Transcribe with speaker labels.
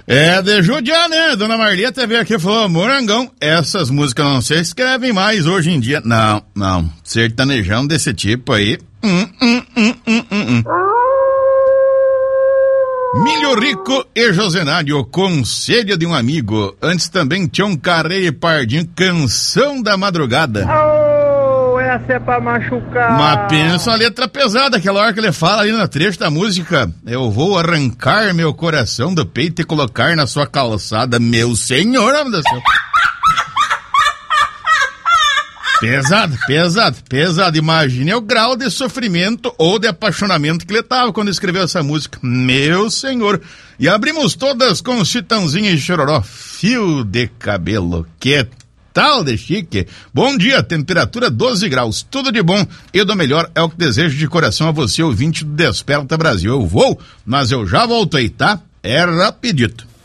Speaker 1: É de judiar, né? Dona Marleta veio aqui e falou, Morangão, essas músicas não se escrevem mais hoje em dia. Não, sertanejão desse tipo aí. Milho Rico e Josenário, Conselho de um Amigo. Antes também Tião Carreiro e Pardinho, Canção da Madrugada.
Speaker 2: Essa é pra machucar.
Speaker 1: Mas pensa uma letra pesada, aquela hora que ele fala ali na trecho da música. Eu vou arrancar meu coração do peito e colocar na sua calçada, meu senhor, meu Deus do céu. Pesado. Imagine o grau de sofrimento ou de apaixonamento que ele tava quando escreveu essa música. Meu senhor. E abrimos todas com Chitãozinho e Chororó. Fio de cabelo. Que tal de chique? Bom dia, temperatura 12 graus. Tudo de bom e do melhor é o que desejo de coração a você, ouvinte do Desperta Brasil. Eu vou, mas eu já voltei, tá? É rapidito.